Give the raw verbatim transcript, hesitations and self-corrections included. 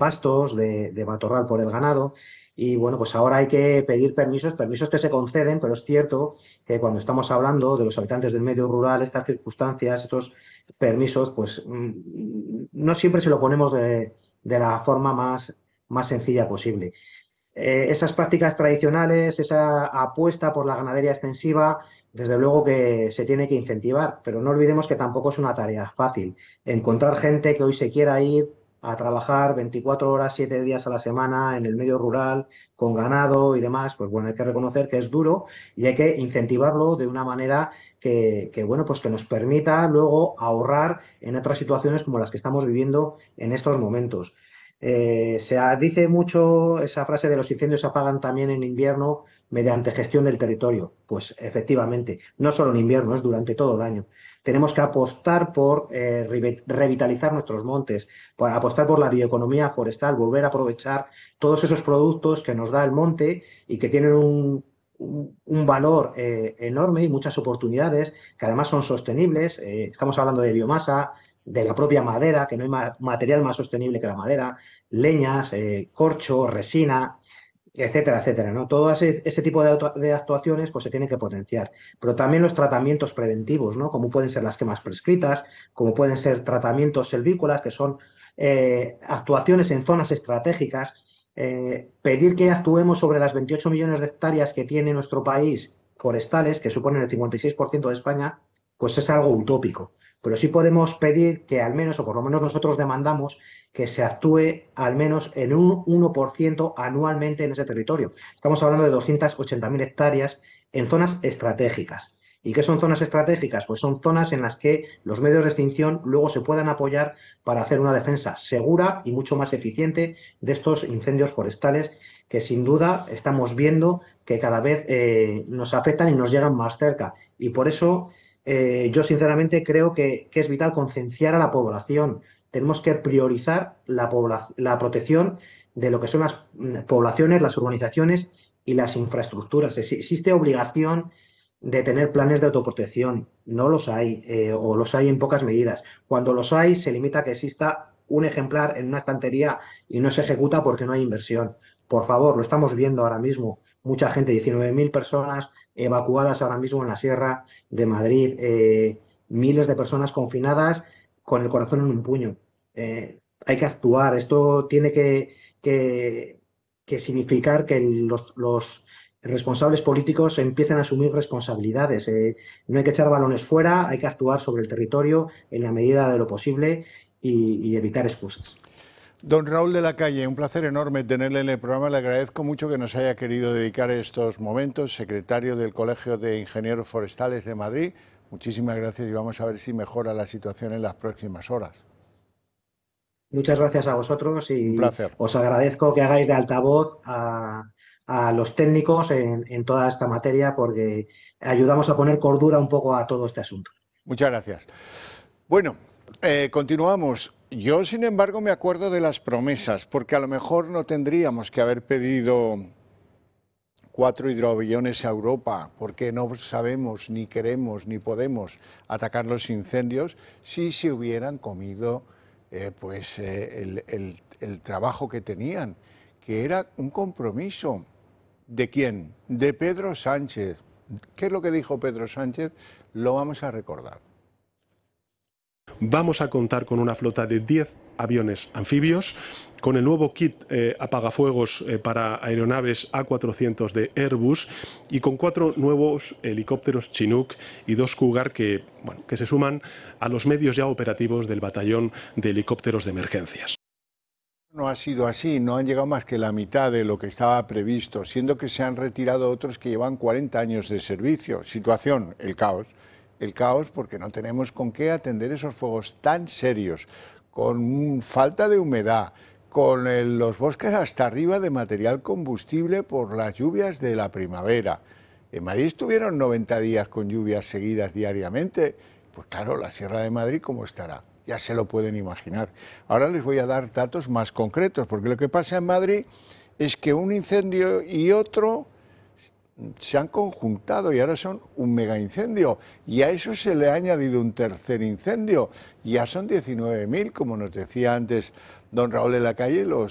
pastos, de, de matorral por el ganado. Y bueno, pues ahora hay que pedir permisos, permisos que se conceden, pero es cierto que cuando estamos hablando de los habitantes del medio rural, estas circunstancias, estos permisos, pues mm, no siempre se lo ponemos de, de la forma más, más sencilla posible. Eh, esas prácticas tradicionales, esa apuesta por la ganadería extensiva, desde luego que se tiene que incentivar, pero no olvidemos que tampoco es una tarea fácil. Encontrar gente que hoy se quiera ir a trabajar veinticuatro horas, siete días a la semana en el medio rural, con ganado y demás, pues bueno, hay que reconocer que es duro y hay que incentivarlo de una manera que, que, bueno, pues que nos permita luego ahorrar en otras situaciones como las que estamos viviendo en estos momentos. Eh, se ha- dice mucho esa frase de los incendios se apagan también en invierno mediante gestión del territorio. Pues efectivamente, no solo en invierno, es durante todo el año. Tenemos que apostar por eh, revi- revitalizar nuestros montes, por apostar por la bioeconomía forestal, volver a aprovechar todos esos productos que nos da el monte y que tienen un, un- un valor eh, enorme y muchas oportunidades, que además son sostenibles. Eh, estamos hablando de biomasa, de la propia madera, que no hay ma- material más sostenible que la madera, leñas, eh, corcho, resina, etcétera, etcétera, ¿no? Todo ese, ese tipo de, auto- de actuaciones pues se tienen que potenciar. Pero también los tratamientos preventivos, ¿no? Como pueden ser las quemas prescritas, como pueden ser tratamientos selvícolas, que son eh, actuaciones en zonas estratégicas. Eh, pedir que actuemos sobre las veintiocho millones de hectáreas que tiene nuestro país forestales, que suponen el cincuenta y seis por ciento de España, pues es algo utópico. Pero sí podemos pedir que al menos, o por lo menos nosotros demandamos, que se actúe al menos en un uno por ciento anualmente en ese territorio. Estamos hablando de doscientas ochenta mil hectáreas en zonas estratégicas. ¿Y qué son zonas estratégicas? Pues son zonas en las que los medios de extinción luego se puedan apoyar para hacer una defensa segura y mucho más eficiente de estos incendios forestales que sin duda estamos viendo que cada vez eh, nos afectan y nos llegan más cerca. Y por eso eh, yo sinceramente creo que, que es vital concienciar a la población. Tenemos que priorizar la, pobla- la protección de lo que son las mm, poblaciones, las urbanizaciones y las infraestructuras. Ex- existe obligación de tener planes de autoprotección. No los hay, eh, o los hay en pocas medidas. Cuando los hay, se limita a que exista un ejemplar en una estantería y no se ejecuta porque no hay inversión. Por favor, lo estamos viendo ahora mismo. Mucha gente, diecinueve mil personas evacuadas ahora mismo en la Sierra de Madrid, eh, miles de personas confinadas con el corazón en un puño. Eh, hay que actuar. Esto tiene que, que- que significar que los, los responsables políticos empiecen a asumir responsabilidades. Eh, no hay que echar balones fuera, hay que actuar sobre el territorio en la medida de lo posible y, y evitar excusas. Don Raúl de la Calle, un placer enorme tenerle en el programa. Le agradezco mucho que nos haya querido dedicar estos momentos, secretario del Colegio de Ingenieros Forestales de Madrid. Muchísimas gracias y vamos a ver si mejora la situación en las próximas horas. Muchas gracias a vosotros Un y placer. os agradezco que hagáis de altavoz a, a los técnicos en, en toda esta materia porque ayudamos a poner cordura un poco a todo este asunto. Muchas gracias. Bueno, eh, continuamos. Yo, sin embargo, me acuerdo de las promesas, porque a lo mejor no tendríamos que haber pedido cuatro hidroaviones a Europa, porque no sabemos, ni queremos, ni podemos atacar los incendios, si se hubieran comido eh, pues, eh, el, el, el trabajo que tenían, que era un compromiso. ¿De quién? De Pedro Sánchez. ¿Qué es lo que dijo Pedro Sánchez? Lo vamos a recordar. Vamos a contar con una flota de diez aviones anfibios, con el nuevo kit eh, apagafuegos eh, para aeronaves A cuatrocientos de Airbus y con cuatro nuevos helicópteros Chinook y dos Cougar que, bueno, que se suman a los medios ya operativos del batallón de helicópteros de emergencias. No ha sido así, no han llegado más que la mitad de lo que estaba previsto, siendo que se han retirado otros que llevan cuarenta años de servicio. Situación, el caos. El caos porque no tenemos con qué atender esos fuegos tan serios, con falta de humedad, con el, los bosques hasta arriba de material combustible por las lluvias de la primavera. En Madrid estuvieron noventa días con lluvias seguidas diariamente. Pues claro, la Sierra de Madrid, ¿cómo estará? Ya se lo pueden imaginar. Ahora les voy a dar datos más concretos, porque lo que pasa en Madrid es que un incendio y otro se han conjuntado y ahora son un mega incendio. Y a eso se le ha añadido un tercer incendio. Ya son diecinueve mil, como nos decía antes don Raúl de la Calle, los